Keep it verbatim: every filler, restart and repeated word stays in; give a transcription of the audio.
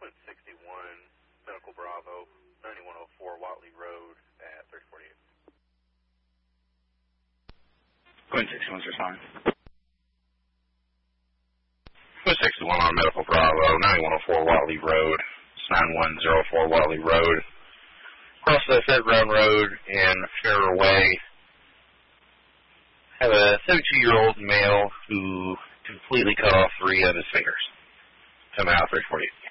Quint sixty-one, Medical Bravo, ninety-one oh four Watley Road at thirty forty-eight. Quint sixty-one's responding. Quint sixty-one on Medical Bravo, ninety-one oh four Watley Road, nine one oh four Watley Road. Across the Fairground Road in Fairway, have a seventy-two-year-old male who completely cut off three of his fingers. Come out three forty-eight.